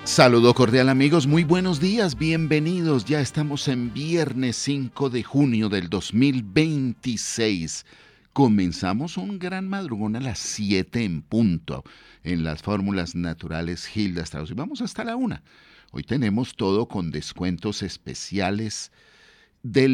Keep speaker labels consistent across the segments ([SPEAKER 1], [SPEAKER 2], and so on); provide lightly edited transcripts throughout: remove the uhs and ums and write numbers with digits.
[SPEAKER 1] Saludo cordial amigos, muy buenos días, bienvenidos. Ya estamos en viernes 5 de junio del 2026. Comenzamos un gran madrugón a las 7 en punto en las fórmulas naturales Hilda Strauss y vamos hasta la 1. Hoy tenemos todo con descuentos especiales del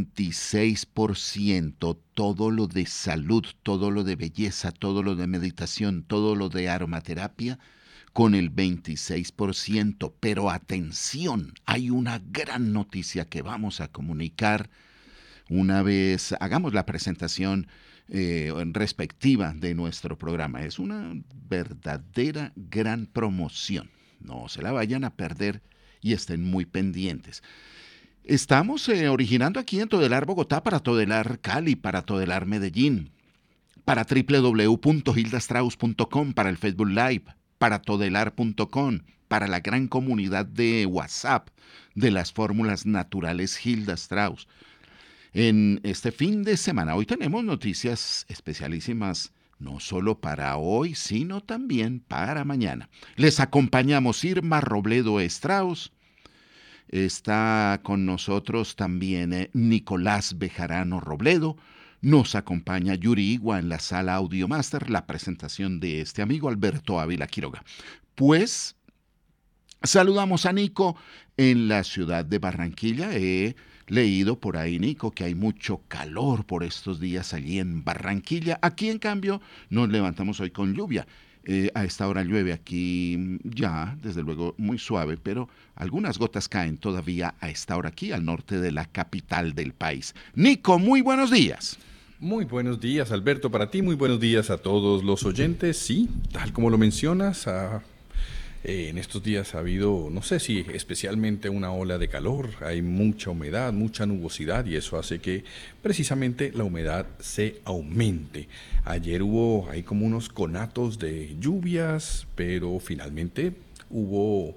[SPEAKER 1] 26%, todo lo de salud, todo lo de belleza, todo lo de meditación, todo lo de aromaterapia con el 26%. Pero atención, hay una gran noticia que vamos a comunicar una vez hagamos la presentación respectiva de nuestro programa. Es una verdadera gran promoción. No se la vayan a perder y estén muy pendientes. Estamos originando aquí en Todelar Bogotá, para Todelar Cali, para Todelar Medellín, para www.hildastrauss.com, para el Facebook Live, para todelar.com, para la gran comunidad de WhatsApp de las fórmulas naturales Hilda Strauss. En este fin de semana, hoy tenemos noticias especialísimas, no solo para hoy, sino también para mañana. Les acompañamos Irma Robledo Strauss. Está con nosotros también Nicolás Bejarano Robledo. Nos acompaña Yuri Igua en la sala Audiomaster, la presentación de este amigo Alberto Ávila Quiroga. Pues saludamos a Nico en la ciudad de Barranquilla. He leído por ahí, Nico, que hay mucho calor por estos días allí en Barranquilla. Aquí, en cambio, nos levantamos hoy con lluvia. A esta hora llueve aquí ya, desde luego muy suave, pero algunas gotas caen todavía a esta hora aquí al norte de la capital del país. Nico, muy buenos días.
[SPEAKER 2] Muy buenos días, Alberto, para ti, muy buenos días a todos los oyentes. Sí, tal como lo mencionas, en estos días ha habido, no sé si especialmente una ola de calor, hay mucha humedad, mucha nubosidad y eso hace que precisamente la humedad se aumente. Ayer hubo ahí como unos conatos de lluvias, pero finalmente hubo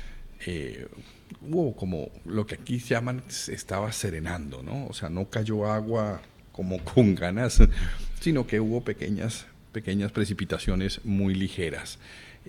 [SPEAKER 2] como lo que aquí se llaman, se estaba serenando, ¿no? O sea, no cayó agua como con ganas, sino que hubo pequeñas precipitaciones muy ligeras.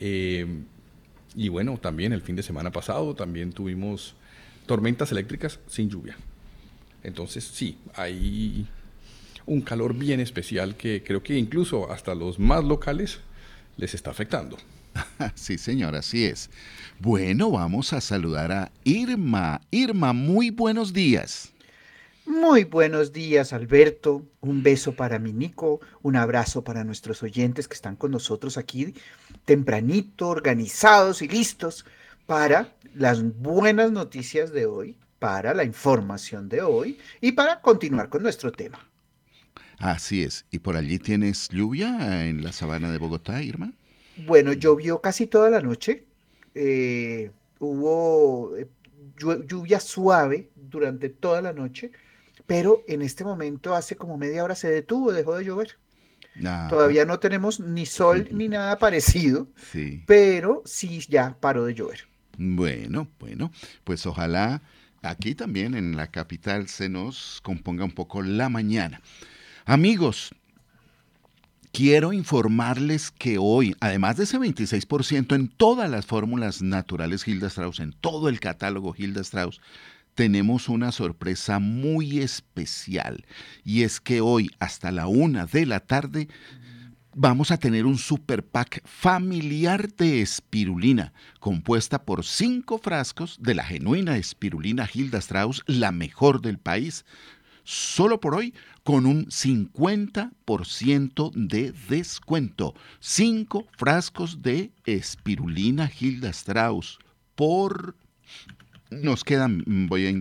[SPEAKER 2] Y bueno, también el fin de semana pasado también tuvimos tormentas eléctricas sin lluvia. Entonces sí, hay un calor bien especial que creo que incluso hasta los más locales les está afectando.
[SPEAKER 1] Sí, señor, así es. Bueno, vamos a saludar a Irma. Irma, muy buenos días.
[SPEAKER 3] Muy buenos días, Alberto. Un beso para mi Nico, un abrazo para nuestros oyentes que están con nosotros aquí tempranito, organizados y listos para las buenas noticias de hoy, para la información de hoy y para continuar con nuestro tema.
[SPEAKER 1] Así es. ¿Y por allí tienes lluvia en la sabana de Bogotá, Irma?
[SPEAKER 3] Bueno, llovió casi toda la noche. Hubo lluvia suave durante toda la noche, pero en este momento hace como media hora se detuvo, dejó de llover.
[SPEAKER 1] Ajá.
[SPEAKER 3] Todavía no tenemos ni sol ni nada parecido,
[SPEAKER 1] Sí.
[SPEAKER 3] pero sí ya paró de llover.
[SPEAKER 1] Bueno, pues ojalá aquí también en la capital se nos componga un poco la mañana. Amigos, quiero informarles que hoy, además de ese 26% en todas las fórmulas naturales Hilda Strauss, en todo el catálogo Hilda Strauss, tenemos una sorpresa muy especial. Y es que hoy, hasta la 1 de la tarde, vamos a tener un super pack familiar de espirulina, compuesta por 5 frascos de la genuina espirulina Hilda Strauss, la mejor del país, solo por hoy, con un 50% de descuento. 5 frascos de espirulina Hilda Strauss por... Nos quedan, voy a